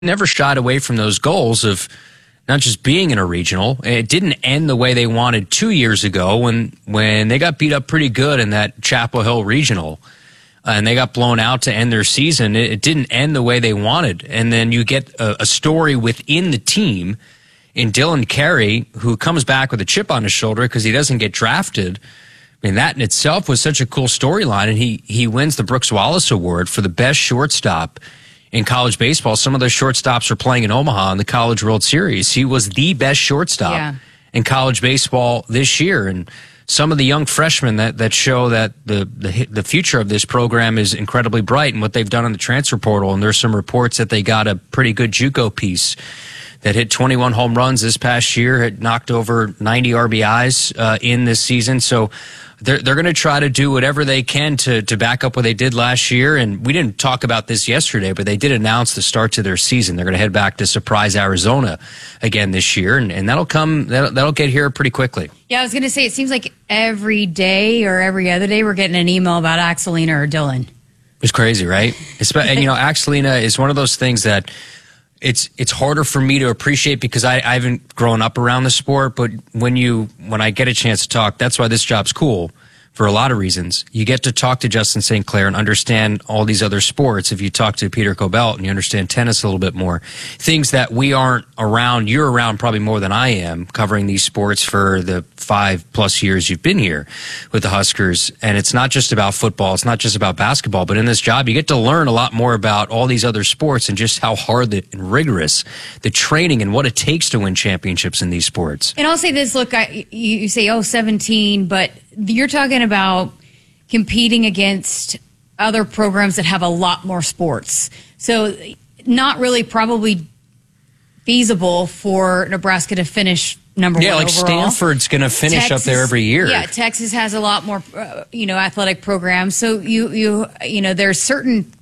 never shied away from those goals of not just being in a regional. It didn't end the way they wanted 2 years ago when they got beat up pretty good in that Chapel Hill regional. And they got blown out to end their season. It didn't end the way they wanted. And then you get a story within the team in Dylan Carey, who comes back with a chip on his shoulder because he doesn't get drafted. I mean, that in itself was such a cool storyline. And he wins the Brooks Wallace Award for the best shortstop in college baseball. Some of those shortstops are playing in Omaha in the College World Series. He was the best shortstop in college baseball this year. And some of the young freshmen that show that the future of this program is incredibly bright and what they've done in the transfer portal. And there's some reports that they got a pretty good JUCO piece that hit 21 home runs this past year, had knocked over 90 RBIs in this season. So they're going to try to do whatever they can to back up what they did last year. And we didn't talk about this yesterday, but they did announce the start to their season. They're going to head back to Surprise, Arizona again this year. And that'll get here pretty quickly. Yeah, I was going to say, it seems like every day or every other day we're getting an email about Axelina or Dylan. It's crazy, right? And, Axelina is one of those things that it's harder for me to appreciate because I haven't grown up around the sport. But when I get a chance to talk, that's why this job's cool for a lot of reasons. You get to talk to Justin St. Clair and understand all these other sports. If you talk to Peter Cobelt and you understand tennis a little bit more, things that we aren't around, you're around probably more than I am covering these sports for the 5+ years you've been here with the Huskers. And it's not just about football. It's not just about basketball, but in this job, you get to learn a lot more about all these other sports and just how hard and rigorous the training and what it takes to win championships in these sports. And I'll say this, look, you say, 17, but you're talking about competing against other programs that have a lot more sports. So not really probably feasible for Nebraska to finish number one overall. Stanford's going to finish Texas, up there every year. Yeah, Texas has a lot more, athletic programs. So there's certain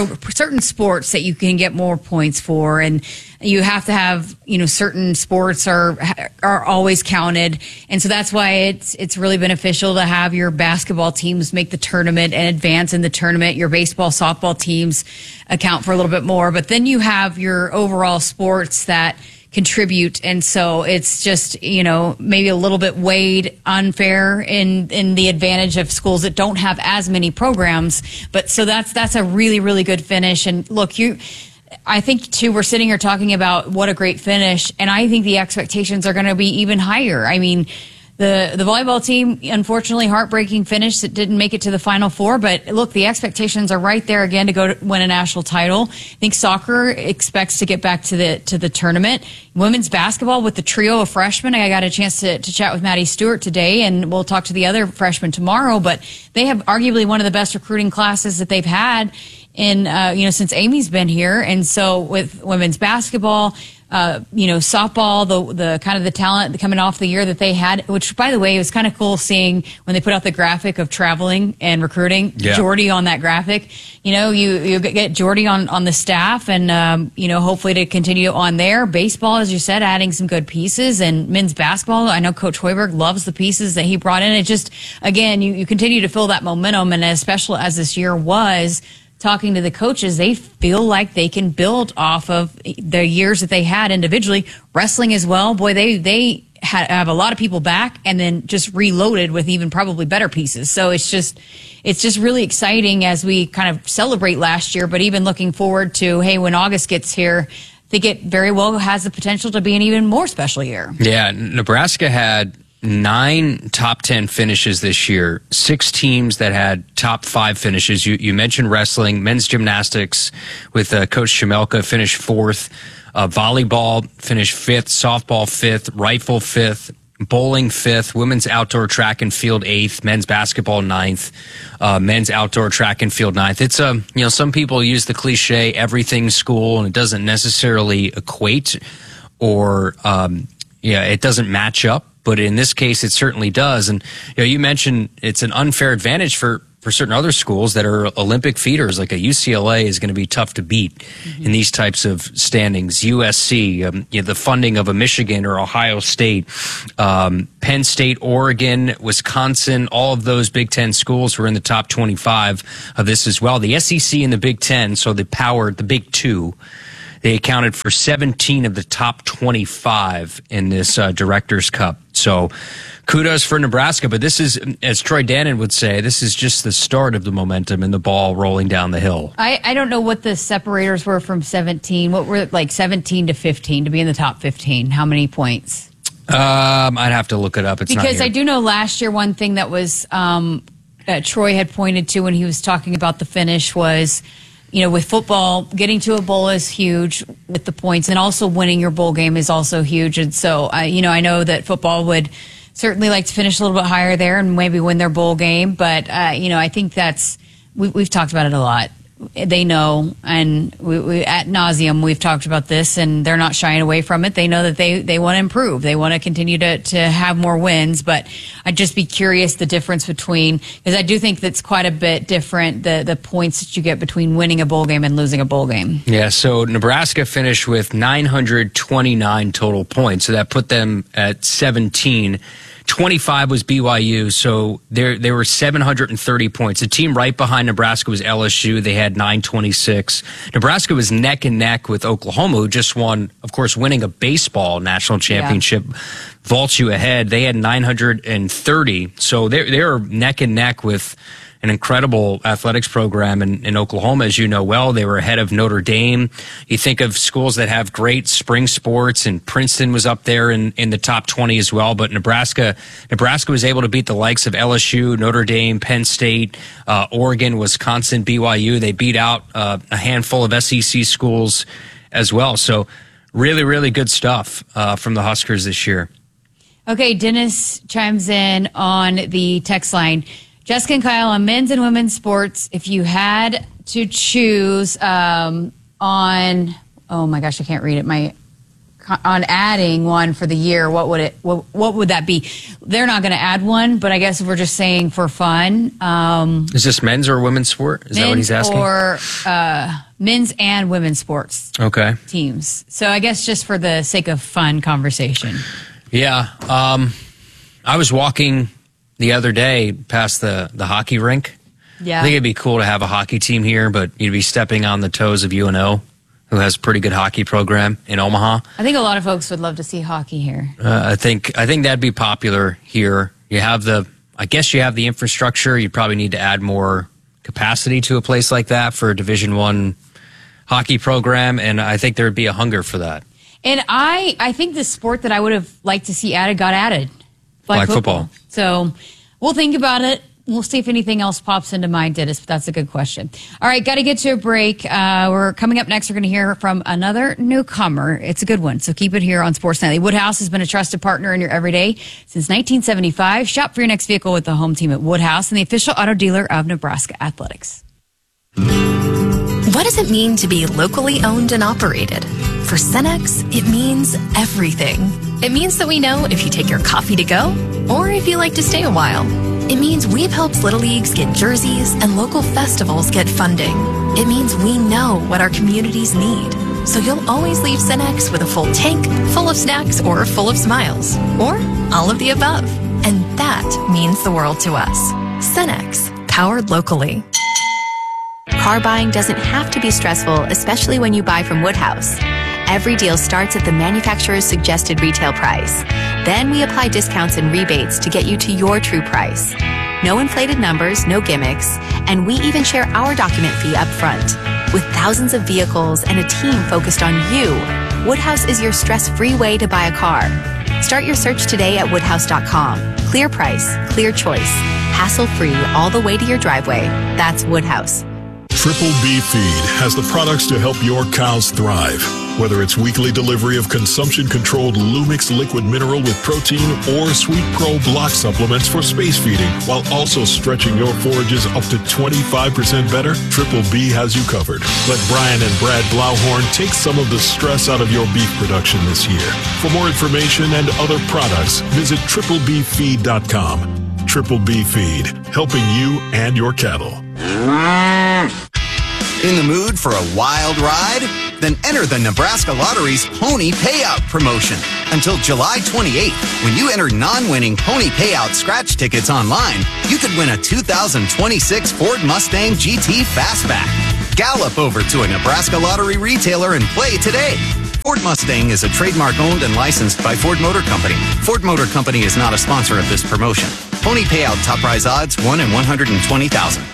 sports that you can get more points for, and you have to have, certain sports are always counted. And so that's why it's really beneficial to have your basketball teams make the tournament and advance in the tournament. Your baseball, softball teams account for a little bit more, but then you have your overall sports that contribute. And so it's just, maybe a little bit weighed unfair in the advantage of schools that don't have as many programs. But so that's a really, really good finish. And look, I think too, we're sitting here talking about what a great finish. And I think the expectations are going to be even higher. I mean, the volleyball team, unfortunately, heartbreaking finish that didn't make it to the Final Four. But look, the expectations are right there again to go to win a national title. I think soccer expects to get back to the tournament. Women's basketball with the trio of freshmen. I got a chance to chat with Maddie Stewart today, and we'll talk to the other freshmen tomorrow. But they have arguably one of the best recruiting classes that they've had in since Amy's been here. And so with women's basketball, softball, the kind of the talent coming off the year that they had, which, by the way, it was kind of cool seeing when they put out the graphic of traveling and recruiting, Jordy on that graphic. You get Jordy on the staff, and, hopefully to continue on there. Baseball, as you said, adding some good pieces, and men's basketball, I know Coach Hoiberg loves the pieces that he brought in. It just, again, you continue to feel that momentum, and as special as this year was, talking to the coaches, they feel like they can build off of the years that they had individually. Wrestling as well. Boy, they have a lot of people back and then just reloaded with even probably better pieces. So it's just really exciting as we kind of celebrate last year, but even looking forward to, hey, when August gets here, I think it very well has the potential to be an even more special year. Yeah, Nebraska had 9 top 10 finishes this year, 6 teams that had top 5 finishes. You mentioned wrestling, men's gymnastics with Coach Chamelka finished 4th, volleyball finished 5th, softball 5th, rifle 5th, bowling 5th, women's outdoor track and field 8th, men's basketball 9th, men's outdoor track and field 9th. It's some people use the cliche everything school, and it doesn't necessarily equate or it doesn't match up. But in this case, it certainly does. And you mentioned it's an unfair advantage for certain other schools that are Olympic feeders, like a UCLA is going to be tough to beat in these types of standings. USC, the funding of a Michigan or Ohio State, Penn State, Oregon, Wisconsin, all of those Big Ten schools were in the top 25 of this as well. The SEC and the Big Ten, so the Big Two, They accounted for 17 of the top 25 in this Directors Cup. So kudos for Nebraska. But this is, as Troy Dannon would say, this is just the start of the momentum and the ball rolling down the hill. I don't know what the separators were from 17. What were like 17 to 15 to be in the top 15? How many points? I'd have to look it up. It's because not I do know last year one thing that was Troy had pointed to when he was talking about the finish was, with football, getting to a bowl is huge with the points, and also winning your bowl game is also huge. And so, I know that football would certainly like to finish a little bit higher there and maybe win their bowl game. But, I think we've talked about it a lot. They know, and we ad nauseum we've talked about this, and they're not shying away from it. They know that they want to improve. They want to continue to have more wins. But I'd just be curious the difference between, because I do think that's quite a bit different, the points that you get between winning a bowl game and losing a bowl game. Yeah, so Nebraska finished with 929 total points, so that put them at 17. 25 was BYU, so there were 730 points. The team right behind Nebraska was LSU. They had 926. Nebraska was neck and neck with Oklahoma, who just won, of course, winning a baseball national championship. Yeah. Vaults you ahead. They had 930. So they're neck and neck with an incredible athletics program in Oklahoma, as you know well. They were ahead of Notre Dame. You think of schools that have great spring sports, and Princeton was up there in the top 20 as well. But Nebraska was able to beat the likes of LSU, Notre Dame, Penn State, Oregon, Wisconsin, BYU. They beat out a handful of SEC schools as well. So really, really good stuff from the Huskers this year. Okay, Dennis chimes in on the text line. Jessica and Kyle, on men's and women's sports, if you had to choose on, oh my gosh, I can't read it. On adding one for the year, what would that be? They're not going to add one, but I guess if we're just saying for fun. Is this men's or women's sport? Is that what he's asking? Or men's and women's sports. Okay. Teams. So I guess just for the sake of fun conversation. Yeah. I was walking the other day past the hockey rink. Yeah. I think it'd be cool to have a hockey team here, but you'd be stepping on the toes of UNO, who has a pretty good hockey program in Omaha. I think a lot of folks would love to see hockey here. I think that'd be popular here. I guess you have the infrastructure. You probably need to add more capacity to a place like that for a Division I hockey program, and I think there'd be a hunger for that. And I think the sport that I would have liked to see added got added. Flag football. So we'll think about it. We'll see if anything else pops into mind, Dennis, but that's a good question. All right, got to get to a break. We're coming up next. We're going to hear from another newcomer. It's a good one, so keep it here on Sports Nightly. Woodhouse has been a trusted partner in your everyday since 1975. Shop for your next vehicle with the home team at Woodhouse and the official auto dealer of Nebraska Athletics. What does it mean to be locally owned and operated? For Cenex, it means everything. It means that we know if you take your coffee to go or if you like to stay a while. It means we've helped Little Leagues get jerseys and local festivals get funding. It means we know what our communities need. So you'll always leave Cenex with a full tank, full of snacks, or full of smiles. Or all of the above. And that means the world to us. Cenex, powered locally. Car buying doesn't have to be stressful, especially when you buy from Woodhouse. Every deal starts at the manufacturer's suggested retail price. Then we apply discounts and rebates to get you to your true price. No inflated numbers, no gimmicks, and we even share our document fee up front. With thousands of vehicles and a team focused on you, Woodhouse is your stress-free way to buy a car. Start your search today at woodhouse.com. Clear price, clear choice, hassle-free all the way to your driveway. That's Woodhouse. Triple B Feed has the products to help your cows thrive. Whether it's weekly delivery of consumption-controlled Lumix liquid mineral with protein or Sweet Pro block supplements for space feeding, while also stretching your forages up to 25% better, Triple B has you covered. Let Brian and Brad Blauhorn take some of the stress out of your beef production this year. For more information and other products, visit triplebfeed.com. Triple B Feed, helping you and your cattle. In the mood for a wild ride? Then enter the Nebraska Lottery's Pony Payout promotion. Until July 28th, when you enter non-winning Pony Payout scratch tickets online, you could win a 2026 Ford Mustang GT Fastback. Gallop over to a Nebraska Lottery retailer and play today. Ford Mustang is a trademark owned and licensed by Ford Motor Company. Ford Motor Company is not a sponsor of this promotion. Pony payout top prize odds 1 in 120,000.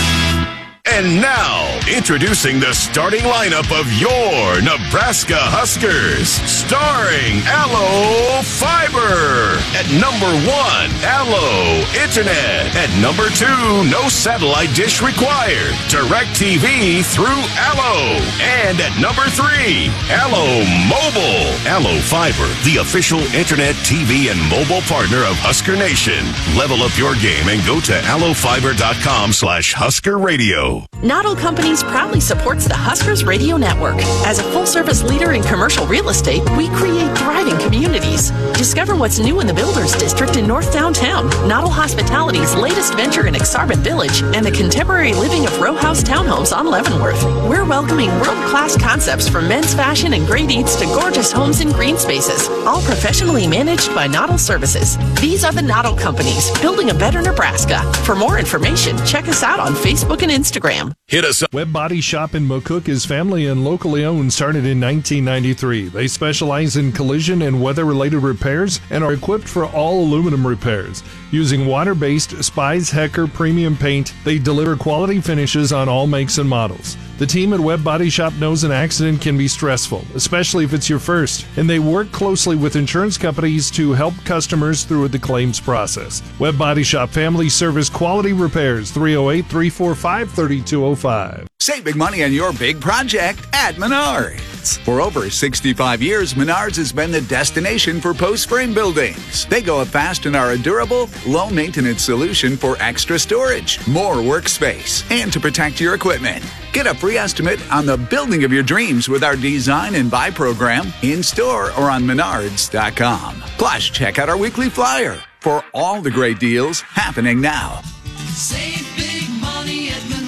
And now, introducing the starting lineup of your Nebraska Huskers. Starring Allo Fiber. At number 1, Allo Internet. At number 2, no satellite dish required. Direct TV through Allo. And at number 3, Allo Mobile. Allo Fiber, the official internet, TV, and mobile partner of Husker Nation. Level up your game and go to allofiber.com/Husker Radio. Noddle Companies proudly supports the Huskers Radio Network. As a full-service leader in commercial real estate, we create thriving communities. Discover what's new in the Builders District in North Downtown, Noddle Hospitality's latest venture in Exarban Village, and the contemporary living of row house townhomes on Leavenworth. We're welcoming world-class concepts from men's fashion and great eats to gorgeous homes and green spaces, all professionally managed by Noddle Services. These are the Noddle Companies, building a better Nebraska. For more information, check us out on Facebook and Instagram. Hit us up. Webb Body Shop in McCook is family and locally owned, started in 1993. They specialize in collision and weather-related repairs and are equipped for all aluminum repairs. Using water-based Spies Hecker premium paint, they deliver quality finishes on all makes and models. The team at Webb Body Shop knows an accident can be stressful, especially if it's your first, and they work closely with insurance companies to help customers through the claims process. Webb Body Shop Family Service Quality Repairs, 308-345-3205. Save big money on your big project at Menards. For over 65 years, Menards has been the destination for post-frame buildings. They go up fast and are a durable, low-maintenance solution for extra storage, more workspace, and to protect your equipment. Get a free estimate on the building of your dreams with our Design and Buy program in-store or on Menards.com. Plus, check out our weekly flyer for all the great deals happening now. Save big money at Menards.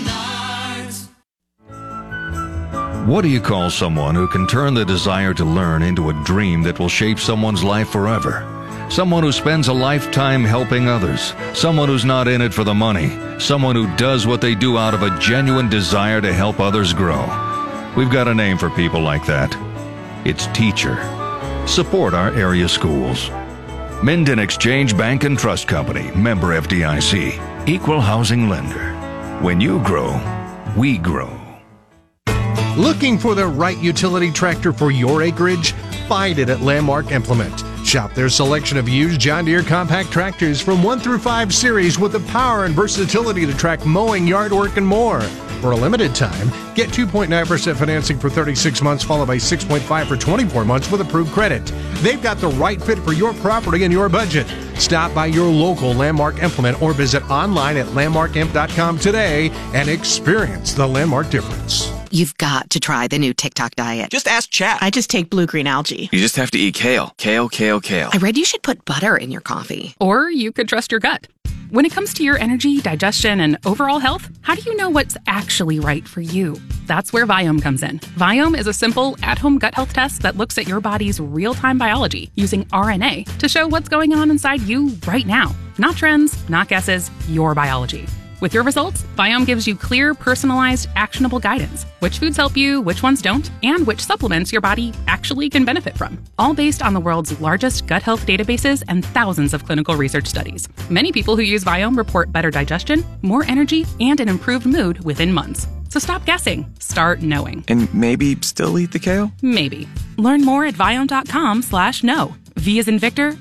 What do you call someone who can turn the desire to learn into a dream that will shape someone's life forever? Someone who spends a lifetime helping others. Someone who's not in it for the money. Someone who does what they do out of a genuine desire to help others grow. We've got a name for people like that. It's teacher. Support our area schools. Minden Exchange Bank and Trust Company, member FDIC, equal housing lender. When you grow, we grow. Looking for the right utility tractor for your acreage? Find it at Landmark Implement. Shop their selection of used John Deere compact tractors from 1 through 5 series with the power and versatility to track mowing, yard work, and more. For a limited time, get 2.9% financing for 36 months followed by 6.5% for 24 months with approved credit. They've got the right fit for your property and your budget. Stop by your local Landmark Implement or visit online at landmarkimp.com today and experience the Landmark difference. You've got to try the new TikTok diet. Just ask Chat. I just take blue-green algae. You just have to eat kale. Kale, kale, kale. I read you should put butter in your coffee. Or you could trust your gut. When it comes to your energy, digestion, and overall health, how do you know what's actually right for you? That's where Viome comes in. Viome is a simple, at-home gut health test that looks at your body's real-time biology using RNA to show what's going on inside you right now. Not trends, not guesses, your biology. With your results, Viome gives you clear, personalized, actionable guidance. Which foods help you, which ones don't, and which supplements your body actually can benefit from. All based on the world's largest gut health databases and thousands of clinical research studies. Many people who use Viome report better digestion, more energy, and an improved mood within months. So stop guessing. Start knowing. And maybe still eat the kale? Maybe. Learn more at Viome.com/know. V as in Victor,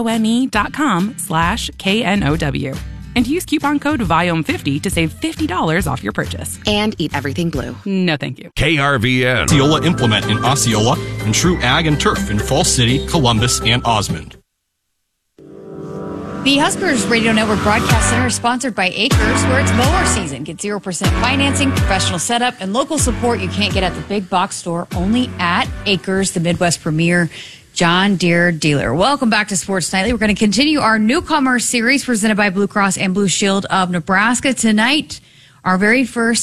IOME.com/KNOW. And use coupon code VIOME50 to save $50 off your purchase. And eat everything blue. No, thank you. KRVN. Osceola Implement in Osceola and True Ag and Turf in Falls City, Columbus, and Osmond. The Huskers Radio Network Broadcast Center is sponsored by Acres, where it's mower season. Get 0% financing, professional setup, and local support you can't get at the big box store, only at Acres, the Midwest premier John Deere dealer. Welcome back to Sports Nightly. We're going to continue our newcomer series presented by Blue Cross and Blue Shield of Nebraska. Tonight, our very first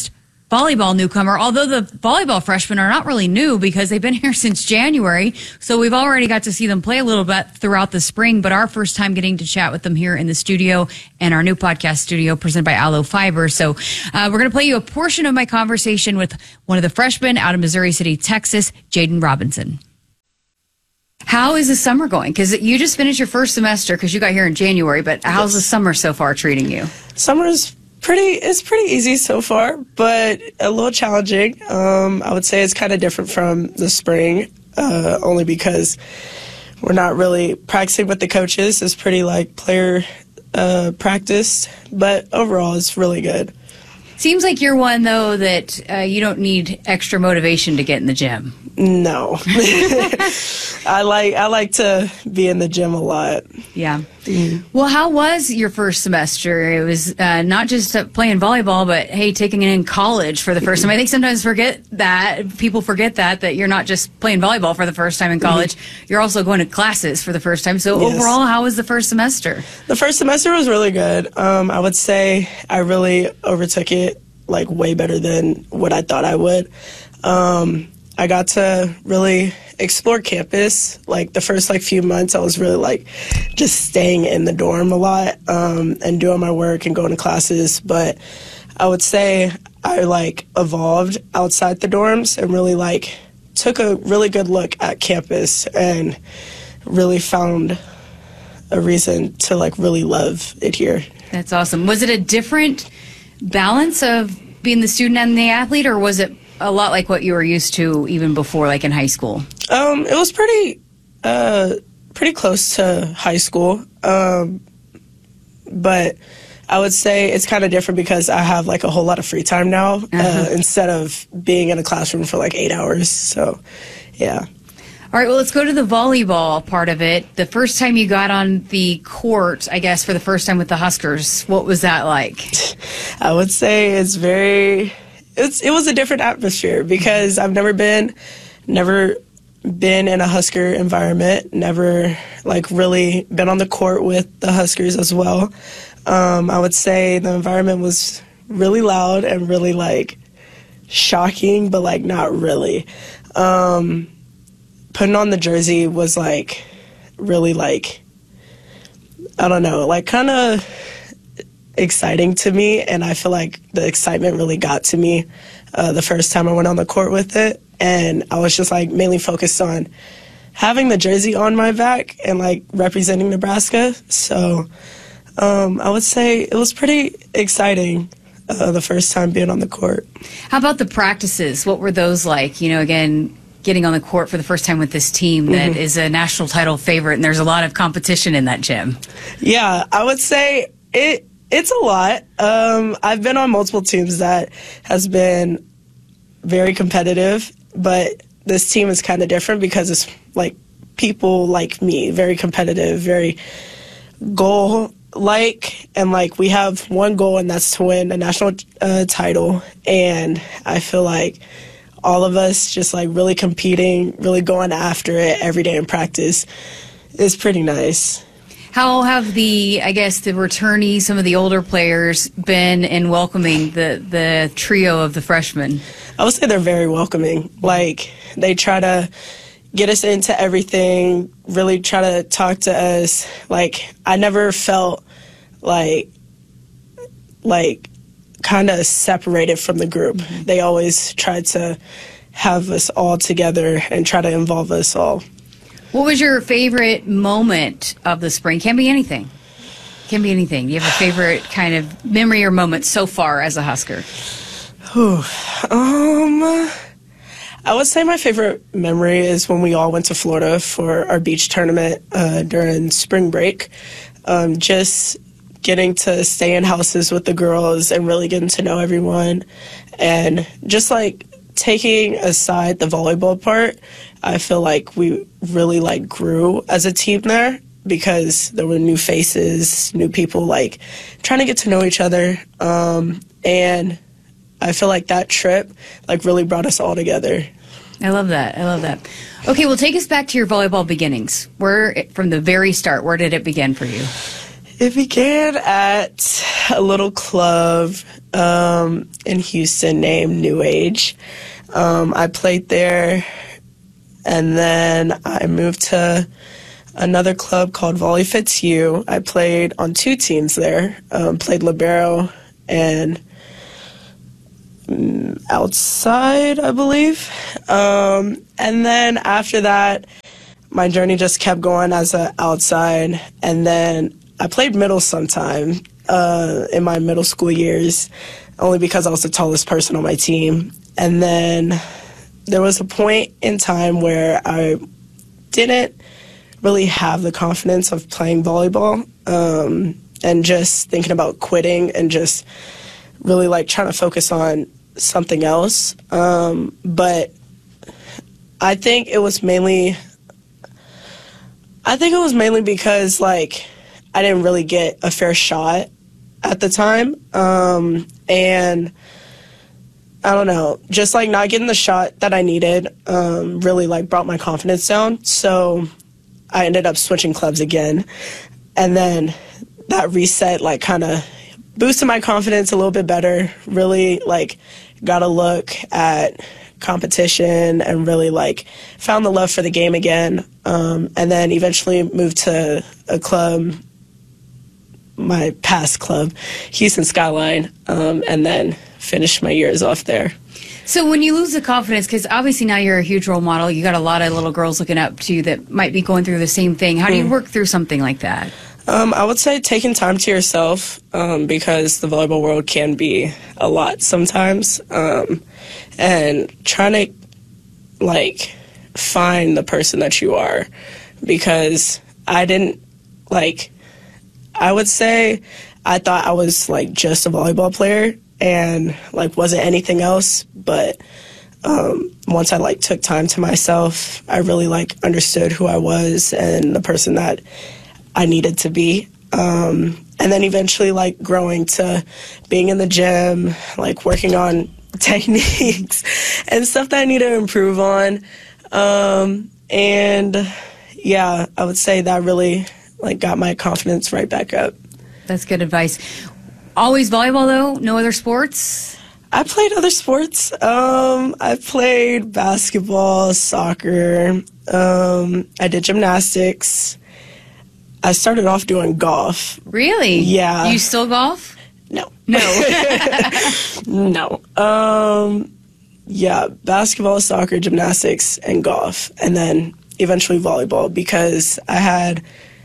volleyball newcomer, although the volleyball freshmen are not really new because they've been here since January. So we've already got to see them play a little bit throughout the spring, but our first time getting to chat with them here in the studio and our new podcast studio presented by Aloe Fiber. So we're going to play you a portion of my conversation with one of the freshmen out of Missouri City, Texas, Jaden Robinson. How is the summer going? Because you just finished your first semester because you got here in January, but how's the summer so far treating you? Summer's pretty easy so far, but a little challenging. I would say it's kind of different from the spring, only because we're not really practicing with the coaches. It's pretty like player practice, but overall it's really good. Seems like you're one, though, that you don't need extra motivation to get in the gym. No. I like to be in the gym a lot. Yeah. Well, how was your first semester? It was not just playing volleyball, but, hey, taking it in college for the first time. I think sometimes people forget that you're not just playing volleyball for the first time in college. You're also going to classes for the first time. So overall, how was the first semester? The first semester was really good. I would say I really overtook it, like, way better than what I thought I would. I got to really explore campus. Like, the first, few months, I was really, just staying in the dorm a lot and doing my work and going to classes. But I would say I, evolved outside the dorms and really, took a really good look at campus and really found a reason to, really love it here. That's awesome. Was it a different balance of being the student and the athlete, or was it a lot like what you were used to even before, in high school? It was pretty close to high school. But I would say it's kind of different because I have a whole lot of free time now instead of being in a classroom for 8 hours. So, yeah. All right, well, let's go to the volleyball part of it. The first time you got on the court, I guess, for the first time with the Huskers, what was that like? I would say it was a different atmosphere because I've never been in a Husker environment, never really been on the court with the Huskers as well. I would say the environment was really loud and really shocking, but not really. Putting on the jersey was really I don't know, kind of exciting to me, and I feel like the excitement really got to me the first time I went on the court with it, and I was just mainly focused on having the jersey on my back and representing Nebraska. So I would say it was pretty exciting the first time being on the court. How about the practices? What were those like? Again, getting on the court for the first time with this team that is a national title favorite, and there's a lot of competition in that gym. Yeah, I would say it's a lot. I've been on multiple teams that has been very competitive, but this team is kind of different because it's people like me, very competitive, very goal-like, and we have one goal, and that's to win a national title. And I feel like all of us just really competing, really going after it every day in practice is pretty nice. How have the returnees, some of the older players, been in welcoming the trio of the freshmen? I would say they're very welcoming. They try to get us into everything, really try to talk to us. I never felt kind of separated from the group. They always tried to have us all together and try to involve us all. What was your favorite moment of the spring? Can be anything. Do you have a favorite kind of memory or moment so far as a Husker? I would say my favorite memory is when we all went to Florida for our beach tournament during spring break. Just getting to stay in houses with the girls and really getting to know everyone, and just taking aside the volleyball part, I feel like we really grew as a team there because there were new faces, new people trying to get to know each other, and I feel like that trip really brought us all together. I love that. Okay, well, take us back to your volleyball beginnings. From the very start, where did it begin for you? It began at a little club in Houston named New Age. I played there, and then I moved to another club called Volley Fits U. I played on 2 teams there, played libero and outside, I believe. And then after that, my journey just kept going as an outside, and then I played middle sometime in my middle school years, only because I was the tallest person on my team. And then there was a point in time where I didn't really have the confidence of playing volleyball, and just thinking about quitting and just really like trying to focus on something else. But I think it was mainly because like I didn't really get a fair shot at the time. And I don't know, just like not getting the shot that I needed really like brought my confidence down. So I ended up switching clubs again. And then that reset like kind of boosted my confidence a little bit better, really like got a look at competition and really like found the love for the game again. And then eventually moved to a club, my past club, Houston Skyline, and then finished my years off there. So when you lose the confidence, because obviously now you're a huge role model, you got a lot of little girls looking up to you that might be going through the same thing. How do you work through something like that? I would say taking time to yourself, because the volleyball world can be a lot sometimes, and trying to like find the person that you are, because I didn't like, I would say I thought I was like just a volleyball player and like wasn't anything else. But once I like took time to myself, I really like understood who I was and the person that I needed to be. And then eventually like growing to being in the gym, like working on techniques and stuff that I need to improve on. And yeah, I would say that really like got my confidence right back up. That's good advice. Always volleyball though? No other sports? I played other sports. I played basketball, soccer. I did gymnastics. I started off doing golf. Really? Yeah. You still golf? No. No. No. Yeah, basketball, soccer, gymnastics, and golf. And then eventually volleyball, because I had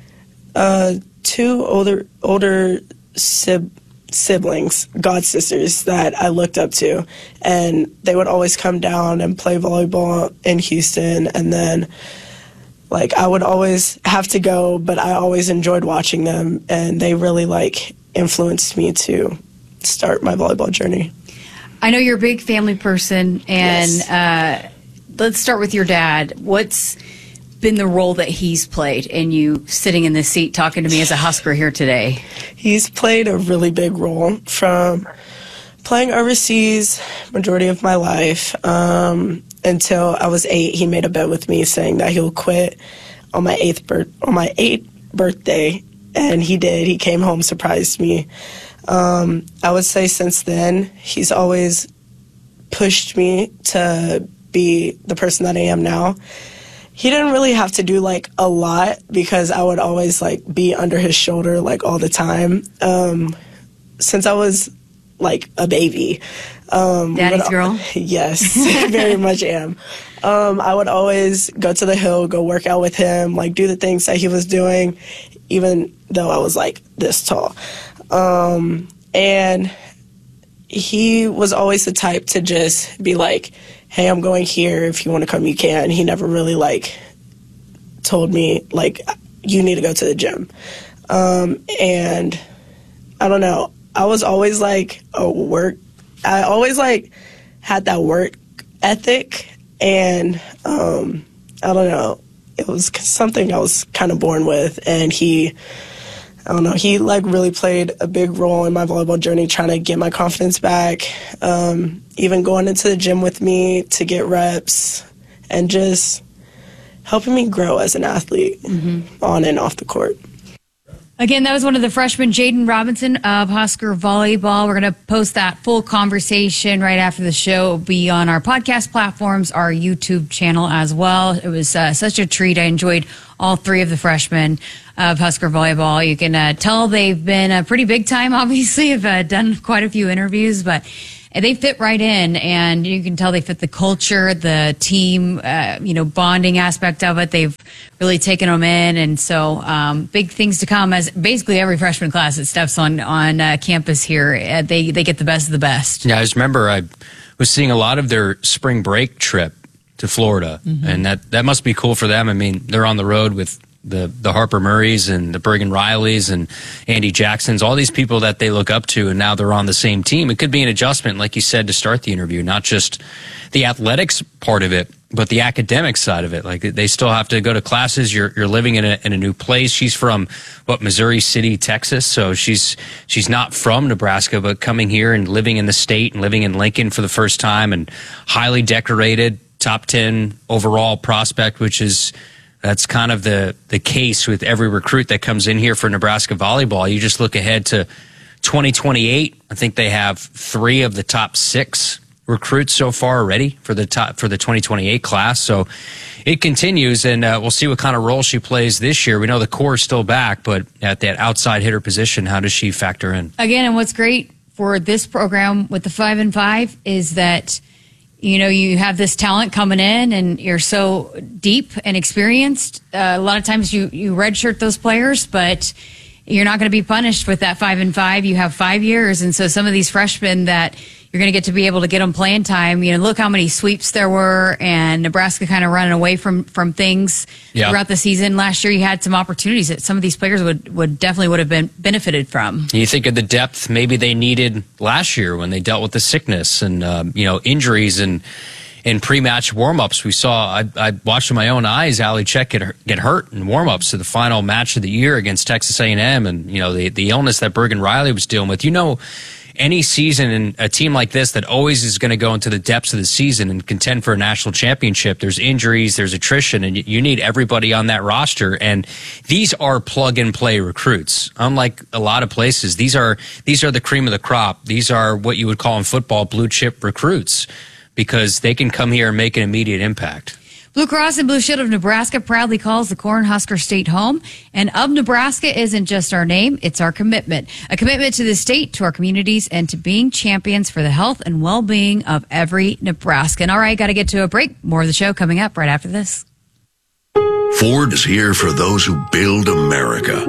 2 older siblings, god sisters, that I looked up to. And they would always come down and play volleyball in Houston. And then like I would always have to go, but I always enjoyed watching them, and they really like influenced me to start my volleyball journey. I know you're a big family person, and yes. Let's start with your dad. What's been the role that he's played in you sitting in this seat talking to me as a Husker here today? He's played a really big role, from playing overseas majority of my life until I was 8. He made a bet with me saying that he'll quit on my 8th birthday, and he did. He came home, surprised me. I would say since then, he's always pushed me to be the person that I am now. He didn't really have to do like a lot, because I would always like be under his shoulder like all the time. Since I was like a baby. Daddy's girl? Yes, very much am. I would always go to the hill, go work out with him, like do the things that he was doing, even though I was like this tall. And he was always the type to just be like, hey, I'm going here. If you want to come, you can. He never really like told me like, you need to go to the gym. And I don't know. I was always like I always like had that work ethic, and I don't know, it was something I was kind of born with. And he like really played a big role in my volleyball journey, trying to get my confidence back, even going into the gym with me to get reps, and just helping me grow as an athlete on and off the court. Again, that was one of the freshmen, Jaden Robinson of Husker Volleyball. We're going to post that full conversation right after the show. It'll be on our podcast platforms, our YouTube channel as well. It was such a treat. I enjoyed all three of the freshmen of Husker Volleyball. You can tell they've been pretty big time, obviously. I've done quite a few interviews, but they fit right in, and you can tell they fit the culture, the team, bonding aspect of it. They've really taken them in, and so big things to come. As basically every freshman class that steps on campus here, they get the best of the best. Yeah, I just remember I was seeing a lot of their spring break trip to Florida, and that must be cool for them. I mean, they're on the road with the Harper Murrays and the Bergen Rileys and Andy Jacksons, all these people that they look up to, and now they're on the same team. It could be an adjustment, like you said, to start the interview, not just the athletics part of it, but the academic side of it. Like, they still have to go to classes. You're living in a new place. She's from Missouri City, Texas, so she's not from Nebraska, but coming here and living in the state and living in Lincoln for the first time, and highly decorated, top 10 overall prospect, that's kind of the case with every recruit that comes in here for Nebraska volleyball. You just look ahead to 2028. I think they have 3 of the top 6 recruits so far already for the 2028 class. So it continues, and we'll see what kind of role she plays this year. We know the core is still back, but at that outside hitter position, how does she factor in? Again, and what's great for this program with the 5-5 is that you have this talent coming in, and you're so deep and experienced. A lot of times you redshirt those players, but you're not going to be punished with that 5-5. You have 5 years, and so some of these freshmen that you're going to get to be able to get them playing time. Look how many sweeps there were, and Nebraska kind of running away from things throughout the season. Last year, you had some opportunities that some of these players would have been benefited from. You think of the depth maybe they needed last year when they dealt with the sickness and injuries and in pre-match warm-ups. We saw, I watched with my own eyes, Ali Check get hurt in warm-ups to the final match of the year against Texas A&M, and the illness that Bergen Riley was dealing with. Any season in a team like this that always is going to go into the depths of the season and contend for a national championship, there's injuries, there's attrition, and you need everybody on that roster. And these are plug-and-play recruits. Unlike a lot of places, these are the cream of the crop. These are what you would call in football blue-chip recruits, because they can come here and make an immediate impact. Blue Cross and Blue Shield of Nebraska proudly calls the Cornhusker State home. And of Nebraska isn't just our name, it's our commitment. A commitment to the state, to our communities, and to being champions for the health and well-being of every Nebraskan. All right, got to get to a break. More of the show coming up right after this. Ford is here for those who build America.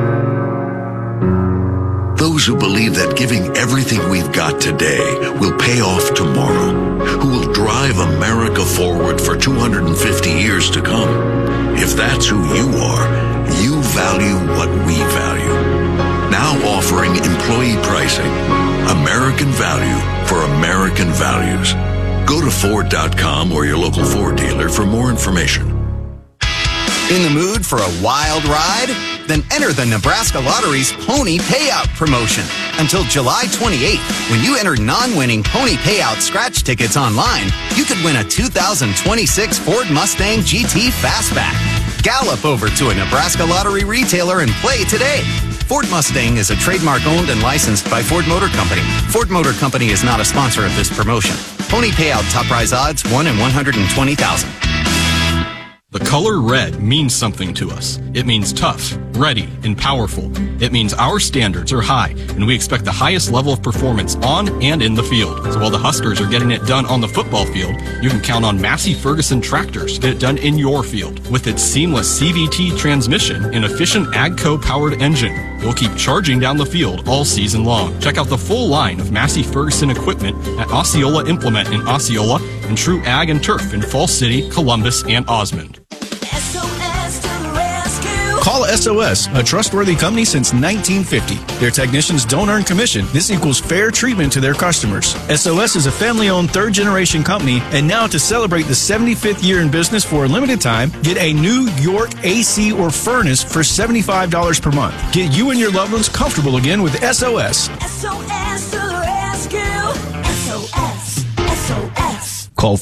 Those who believe that giving everything we've got today will pay off tomorrow, who will drive America forward for 250 years to come. If that's who you are, you value what we value. Now offering employee pricing, American value for American values. Go to Ford.com or your local Ford dealer for more information. In the mood for a wild ride? Then enter the Nebraska Lottery's Pony Payout promotion. Until July 28th, when you enter non-winning Pony Payout scratch tickets online, you could win a 2026 Ford Mustang GT Fastback. Gallop over to a Nebraska Lottery retailer and play today. Ford Mustang is a trademark owned and licensed by Ford Motor Company. Ford Motor Company is not a sponsor of this promotion. Pony Payout top prize odds 1 in 120,000. The color red means something to us. It means tough, ready, and powerful. It means our standards are high, and we expect the highest level of performance on and in the field. So while the Huskers are getting it done on the football field, you can count on Massey Ferguson tractors to get it done in your field. With its seamless CVT transmission and efficient AGCO-powered engine, it will keep charging down the field all season long. Check out the full line of Massey Ferguson equipment at Osceola Implement in Osceola and True Ag and Turf in Falls City, Columbus, and Osmond. Call SOS, a trustworthy company since 1950. Their technicians don't earn commission. This equals fair treatment to their customers. SOS is a family-owned third-generation company, and now to celebrate the 75th year in business for a limited time, get a New York AC or furnace for $75 per month. Get you and your loved ones comfortable again with SOS. SOS to the rescue. SOS. SOS. Call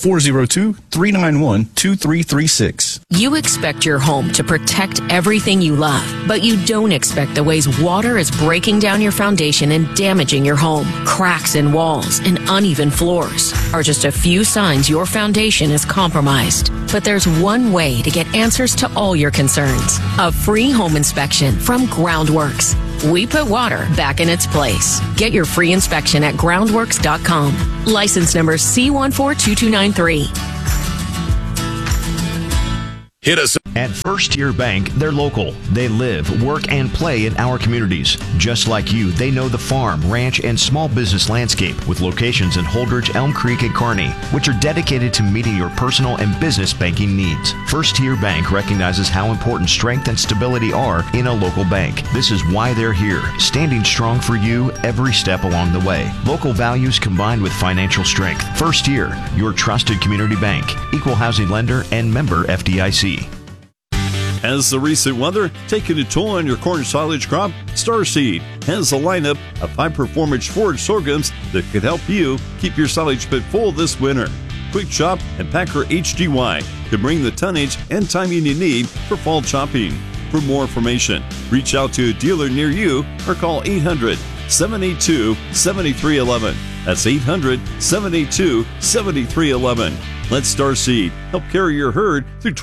402-391-2336. You expect your home to protect everything you love, but you don't expect the ways water is breaking down your foundation and damaging your home. Cracks in walls and uneven floors are just a few signs your foundation is compromised. But there's one way to get answers to all your concerns. A free home inspection from Groundworks. We put water back in its place. Get your free inspection at groundworks.com. License number C142293. Hit us. At First Year Bank, they're local. They live, work, and play in our communities. Just like you, they know the farm, ranch, and small business landscape with locations in Holdridge, Elm Creek, and Kearney, which are dedicated to meeting your personal and business banking needs. First Year Bank recognizes how important strength and stability are in a local bank. This is why they're here, standing strong for you every step along the way. Local values combined with financial strength. First Year, your trusted community bank, equal housing lender, and member FDIC. Has the recent weather taken a toll on your corn silage crop? Starseed has a lineup of high-performance forage sorghums that could help you keep your silage pit full this winter. Quick Chop and Packer HGY can bring the tonnage and timing you need for fall chopping. For more information, reach out to a dealer near you or call 800-782-7311. That's 800-782-7311. Let Starseed help carry your herd through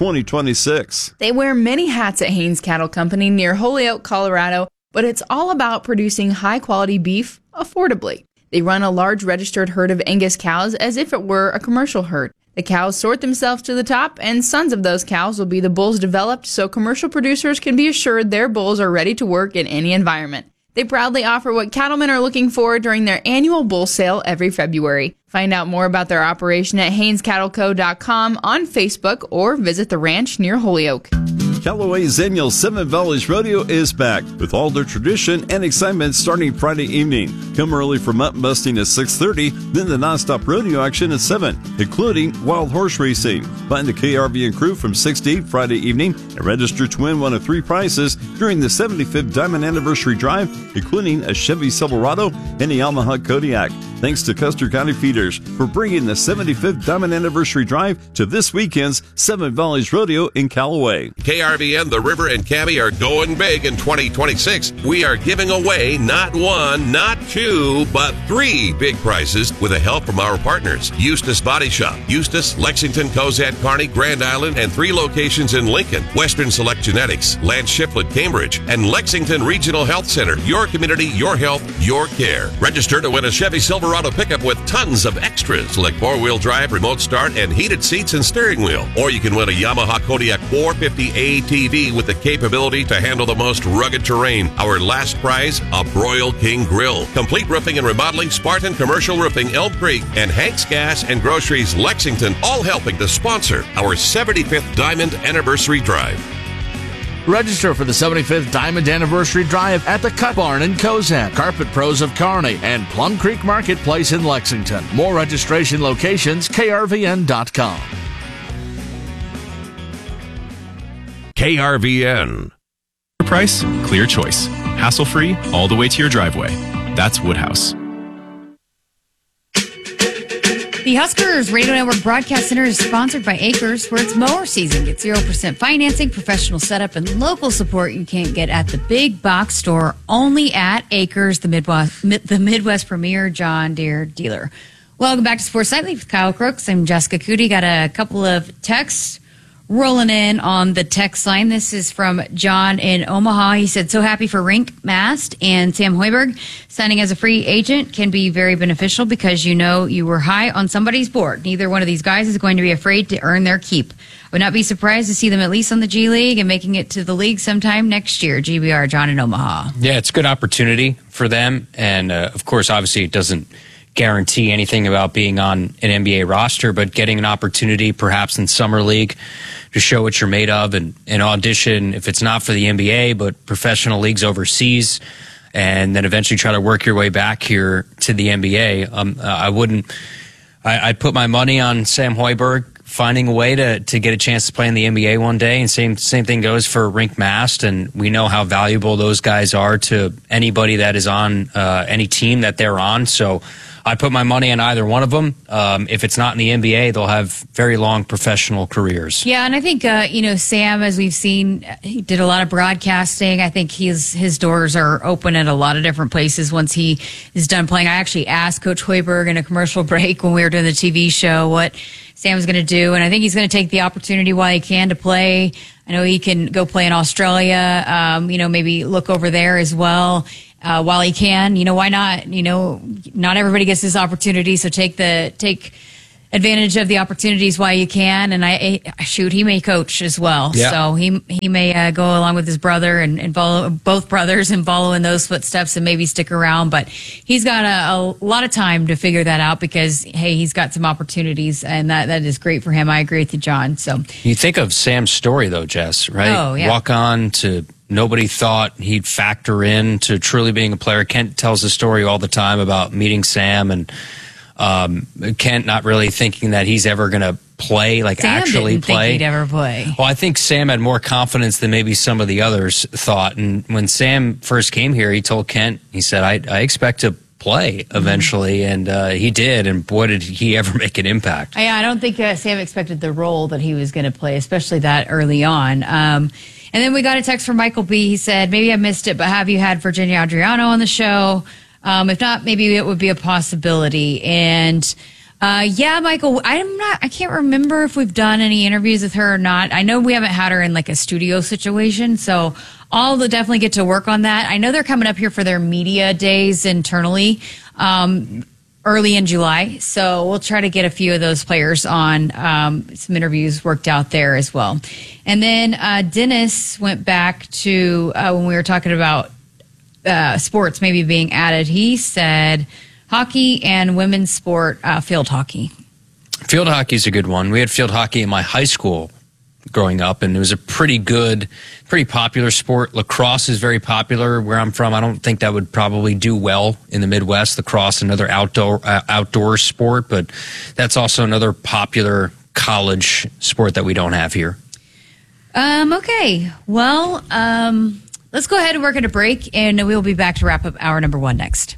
2026. They wear many hats at Haynes Cattle Company near Holyoke, Colorado, but it's all about producing high-quality beef affordably. They run a large registered herd of Angus cows as if it were a commercial herd. The cows sort themselves to the top, and sons of those cows will be the bulls developed so commercial producers can be assured their bulls are ready to work in any environment. They proudly offer what cattlemen are looking for during their annual bull sale every February. Find out more about their operation at HaynesCattleCo.com on Facebook or visit the ranch near Holyoke. Callaway's annual Seven Valleys Rodeo is back with all their tradition and excitement starting Friday evening. Come early for mutton busting at 6:30, then the nonstop rodeo action at 7, including wild horse racing. Find the KRVN crew from 6 to 8 Friday evening and register to win one of 3 prizes during the 75th Diamond Anniversary Drive, including a Chevy Silverado and a Yamaha Kodiak. Thanks to Custer County Feeders for bringing the 75th Diamond Anniversary Drive to this weekend's Seven Valleys Rodeo in Callaway. KRVN, the River, and Cabby are going big in 2026. We are giving away not 1, not 2, but 3 big prizes with the help from our partners. Eustis Body Shop, Eustis, Lexington, Cozad, Kearney, Grand Island, and 3 locations in Lincoln. Western Select Genetics, Lance Shiflett, Cambridge, and Lexington Regional Health Center. Your community, your health, your care. Register to win a Chevy Silverado pickup with tons of extras like 4-wheel drive, remote start, and heated seats and steering wheel. Or you can win a Yamaha Kodiak 450 ATV with the capability to handle the most rugged terrain. Our last prize, a Broil King Grill. Complete Roofing and Remodeling, Spartan Commercial Roofing, Elm Creek, and Hank's Gas and Groceries, Lexington, all helping to sponsor our 75th Diamond Anniversary Drive. Register for the 75th Diamond Anniversary Drive at the Cut Barn in Cozad, Carpet Pros of Kearney, and Plum Creek Marketplace in Lexington. More registration locations, krvn.com. KRVN. Price, clear choice. Hassle-free, all the way to your driveway. That's Woodhouse. The Huskers Radio Network Broadcast Center is sponsored by Acres, where it's mower season. Get 0% financing, professional setup, and local support you can't get at the big box store. Only at Acres, the Midwest premier John Deere dealer. Welcome back to Sports Nightly with Kyle Crooks. I'm Jessica Cootie. Got a couple of texts rolling in on the text line. This is from John in Omaha. He said, so happy for Rink Mast and Sam Hoiberg. Signing as a free agent can be very beneficial because you know you were high on somebody's board. Neither one of these guys is going to be afraid to earn their keep. I would not be surprised to see them at least on the G League and making it to the league sometime next year. GBR, John in Omaha. Yeah, it's a good opportunity for them. And, of course, obviously it doesn't guarantee anything about being on an NBA roster, but getting an opportunity perhaps in Summer League to show what you're made of and audition, if it's not for the NBA, but professional leagues overseas, and then eventually try to work your way back here to the NBA. I'd put my money on Sam Hoiberg finding a way to get a chance to play in the NBA one day, and same thing goes for Rink Mast, and we know how valuable those guys are to anybody that is on any team that they're on. So I put my money on either one of them. If it's not in the NBA, they'll have very long professional careers. Yeah, and I think, Sam, as we've seen, he did a lot of broadcasting. I think his doors are open at a lot of different places once he is done playing. I actually asked Coach Hoiberg in a commercial break when we were doing the TV show what Sam's going to do, and I think he's going to take the opportunity while he can to play. I know he can go play in Australia, maybe look over there as well while he can. Why not? Not everybody gets this opportunity, so take advantage of the opportunities while you can. And he may coach as well. Yeah. So he may go along with his brother and follow both brothers and follow in those footsteps and maybe stick around. But he's got a lot of time to figure that out because, hey, he's got some opportunities and that is great for him. I agree with you, John. So you think of Sam's story though, Jess, right? Oh, yeah. Walk on to nobody thought he'd factor in to truly being a player. Kent tells the story all the time about meeting Sam and Kent not really thinking that he's ever going to play, Sam actually didn't play. Think he'd ever play. Well, I think Sam had more confidence than maybe some of the others thought. And when Sam first came here, he told Kent, he said, I expect to play eventually. And he did. And boy, did he ever make an impact. Yeah, I don't think Sam expected the role that he was going to play, especially that early on. And then we got a text from Michael B. He said, maybe I missed it, but have you had Virginia Adriano on the show? If not, maybe it would be a possibility. And Michael, I can't remember if we've done any interviews with her or not. I know we haven't had her in a studio situation, so I'll definitely get to work on that. I know they're coming up here for their media days internally early in July, so we'll try to get a few of those players on, some interviews worked out there as well. And then Dennis went back to when we were talking about sports maybe being added. He said hockey and women's sport, field hockey. Field hockey is a good one. We had field hockey in my high school growing up, and it was a pretty popular sport. Lacrosse is very popular where I'm from. I don't think that would probably do well in the Midwest. Lacrosse, another outdoor sport, but that's also another popular college sport that we don't have here. Okay. Well, let's go ahead and work at a break, and we'll be back to wrap up hour number 1 next.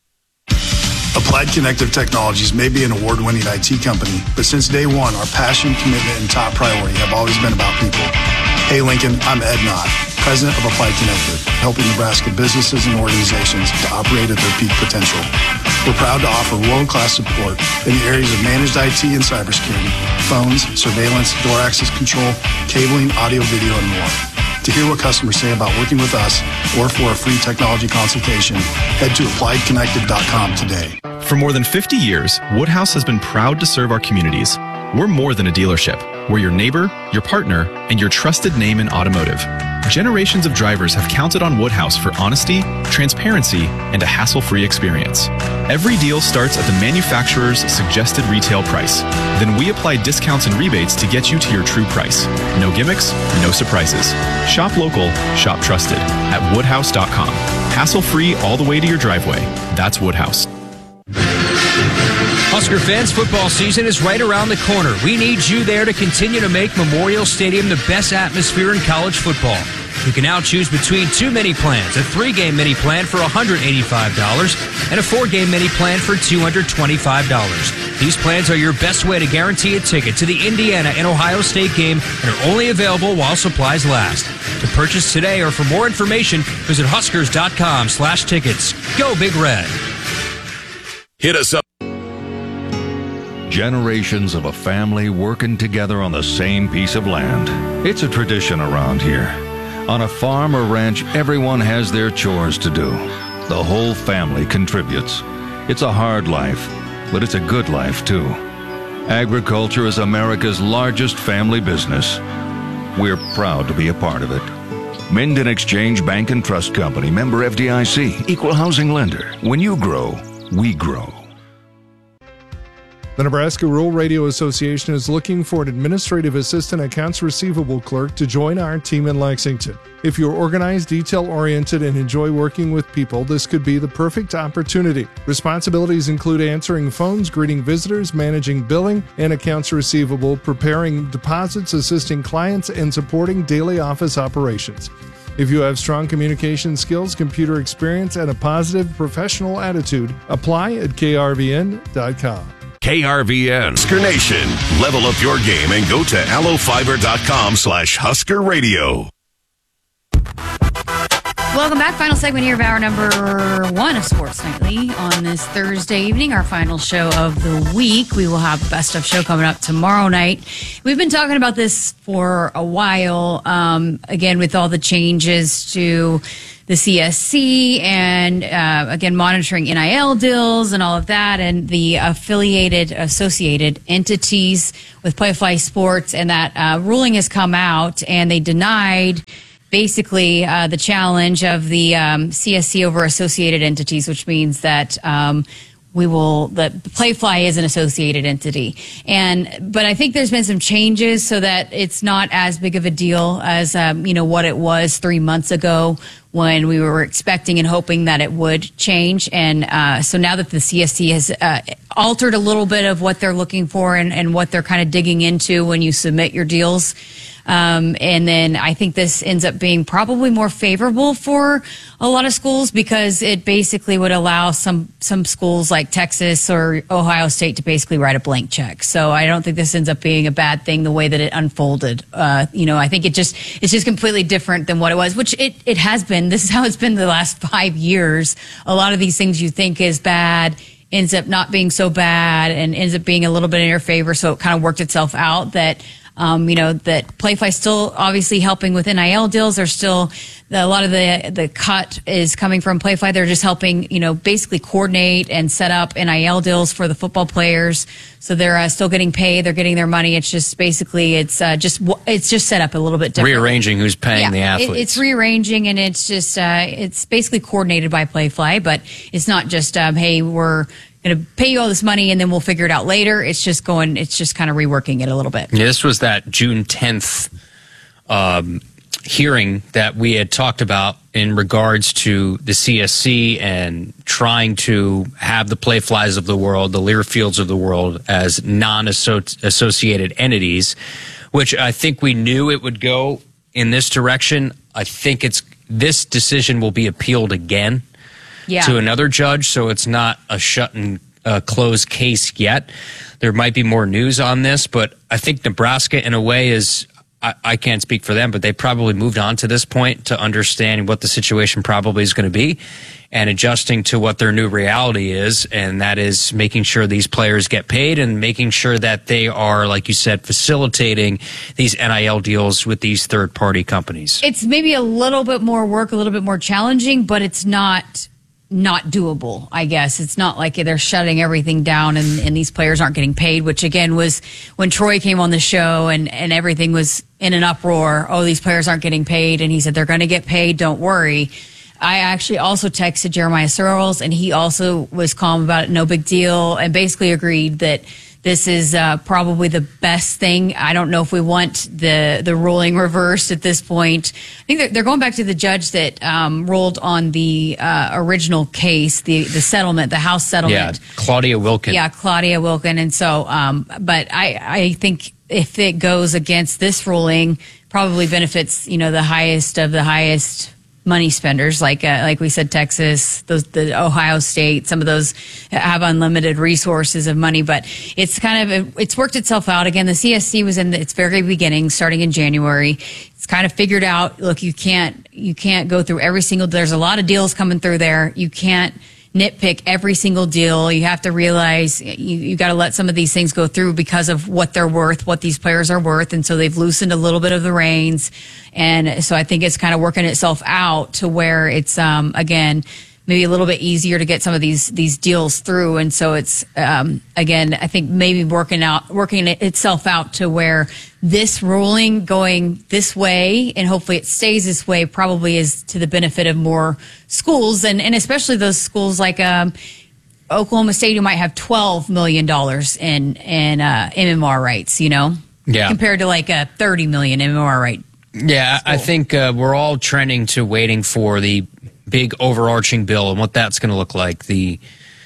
Applied Connective Technologies may be an award-winning IT company, but since day one, our passion, commitment, and top priority have always been about people. Hey, Lincoln, I'm Ed Knott, president of Applied Connective, helping Nebraska businesses and organizations to operate at their peak potential. We're proud to offer world-class support in the areas of managed IT and cybersecurity, phones, surveillance, door access control, cabling, audio, video, and more. To hear what customers say about working with us or for a free technology consultation, head to appliedconnective.com today. For more than 50 years, Woodhouse has been proud to serve our communities. We're more than a dealership. We're your neighbor, your partner, and your trusted name in automotive. Generations of drivers have counted on Woodhouse for honesty, transparency, and a hassle-free experience. Every deal starts at the manufacturer's suggested retail price. Then we apply discounts and rebates to get you to your true price. No gimmicks, no surprises. Shop local, shop trusted at woodhouse.com. Hassle-free all the way to your driveway. That's Woodhouse. Husker fans, football season is right around the corner. We need you there to continue to make Memorial Stadium the best atmosphere in college football. You can now choose between 2 mini plans, a 3-game mini plan for $185 and a 4-game mini plan for $225. These plans are your best way to guarantee a ticket to the Indiana and Ohio State game and are only available while supplies last. To purchase today or for more information, visit huskers.com/tickets. Go Big Red. Hit us up. Generations of a family working together on the same piece of land. It's a tradition around here. On a farm or ranch, everyone has their chores to do. The whole family contributes. It's a hard life, but it's a good life too. Agriculture is America's largest family business. We're proud to be a part of it. Minden Exchange Bank and Trust Company, member FDIC, equal housing lender. When you grow, we grow. The Nebraska Rural Radio Association is looking for an administrative assistant accounts receivable clerk to join our team in Lexington. If you're organized, detail-oriented, and enjoy working with people, this could be the perfect opportunity. Responsibilities include answering phones, greeting visitors, managing billing and accounts receivable, preparing deposits, assisting clients, and supporting daily office operations. If you have strong communication skills, computer experience, and a positive professional attitude, apply at krvn.com. KRVN, Husker Nation. Level up your game and go to allofiber.com/Husker Radio. Welcome back. Final segment here of hour number 1 of Sports Nightly on this Thursday evening, our final show of the week. We will have a best of show coming up tomorrow night. We've been talking about this for a while, again, with all the changes to the CSC and, again, monitoring NIL deals and all of that, and the associated entities with Playfly Sports, and that ruling has come out, and they denied basically the challenge of the CSC over associated entities, which means that that Playfly is an associated entity. But I think there's been some changes so that it's not as big of a deal as what it was 3 months ago when we were expecting and hoping that it would change. And so now that the CSC has altered a little bit of what they're looking for and what they're kind of digging into when you submit your deals. And then I think this ends up being probably more favorable for a lot of schools because it basically would allow some schools like Texas or Ohio State to basically write a blank check. So I don't think this ends up being a bad thing the way that it unfolded. I think it's just completely different than what it was, which it has been. This is how it's been the last 5 years. A lot of these things you think is bad ends up not being so bad and ends up being a little bit in your favor. So it kind of worked itself out that Playfly still obviously helping with NIL deals. There's still a lot of the cut is coming from Playfly. They're just helping, basically coordinate and set up NIL deals for the football players. So they're still getting paid. They're getting their money. It's just basically it's just set up a little bit different. Rearranging who's paying the athletes. It's rearranging, and it's just it's basically coordinated by Playfly, but it's not just hey, we're going to pay you all this money and then we'll figure it out later. It's just kind of reworking it a little bit. Yeah, this was that June 10th hearing that we had talked about in regards to the CSC and trying to have the Playflies of the world, the Learfields of the world as non-associated entities, which I think we knew it would go in this direction. I think this decision will be appealed again. To another judge, so it's not a shut and closed case yet. There might be more news on this, but I think Nebraska, in a way, is I can't speak for them, but they probably moved on to this point to understand what the situation probably is going to be and adjusting to what their new reality is, and that is making sure these players get paid and making sure that they are, like you said, facilitating these NIL deals with these third-party companies. It's maybe a little bit more work, a little bit more challenging, but it's not doable, I guess. It's not like they're shutting everything down and these players aren't getting paid, which again was when Troy came on the show and everything was in an uproar. Oh, these players aren't getting paid. And he said, they're going to get paid. Don't worry. I actually also texted Jeremiah Searles and he also was calm about it. No big deal. And basically agreed that this is probably the best thing. I don't know if we want the ruling reversed at this point. I think they're going back to the judge that ruled on the original case, the settlement, the House settlement. Yeah, Claudia Wilkin. Yeah, Claudia Wilkin. And so, but I think if it goes against this ruling, probably benefits, the highest of the highest money spenders, like we said, Texas, the Ohio State, some of those have unlimited resources of money, but it's it's worked itself out. Again, the CSC was in its very beginning, starting in January. It's kind of figured out, look, you can't go through every single, there's a lot of deals coming through there. You can't nitpick every single deal. You have to realize you got to let some of these things go through because of what they're worth, what these players are worth. And so they've loosened a little bit of the reins. And so I think it's kind of working itself out to where it's, again, maybe a little bit easier to get some of these deals through. And so it's, again, I think maybe working itself out to where this ruling going this way, and hopefully it stays this way, probably is to the benefit of more schools, and especially those schools like Oklahoma State, who might have $12 million in MMR rights, compared to like a $30 million MMR right. Yeah, I think we're all trending to waiting for the big overarching bill and what that's going to look like. The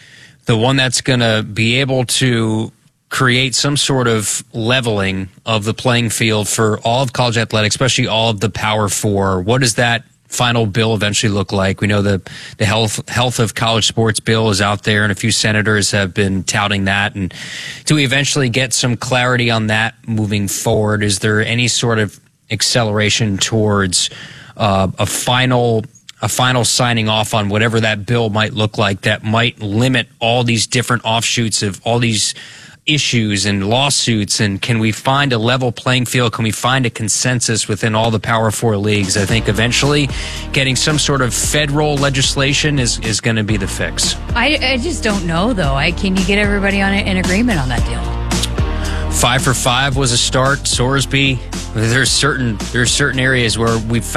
one that's going to be able to create some sort of leveling of the playing field for all of college athletics, especially all of the Power Four. What does that final bill eventually look like? We know the health of college sports bill is out there, and a few senators have been touting that. And do we eventually get some clarity on that moving forward? Is there any sort of acceleration towards a final signing off on whatever that bill might look like that might limit all these different offshoots of all these issues and lawsuits? And can we find a level playing field? Can we find a consensus within all the Power 4 leagues? I think eventually getting some sort of federal legislation is going to be the fix. I just don't know, though. Can you get everybody on an agreement on that deal? 5 for 5 was a start. Sorsby, there's certain areas where we found